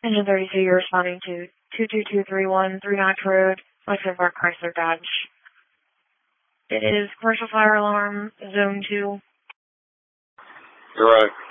Engine 32, you're responding to 22231 Notch Road, Western Park, Chrysler Dodge. It is commercial fire alarm, zone 2. You're right.